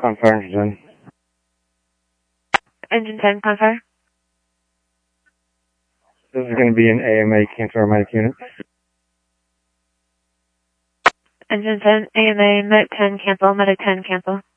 Confire engine 10. Engine 10, confire. This is going to be an AMA cancel medic unit. Engine 10, AMA, medic 10, cancel, medic 10, cancel.